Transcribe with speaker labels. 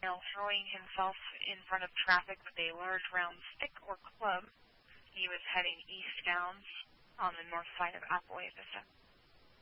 Speaker 1: male throwing himself in front of traffic with a large round stick or club. He was heading eastbound on the north side of Appalachia.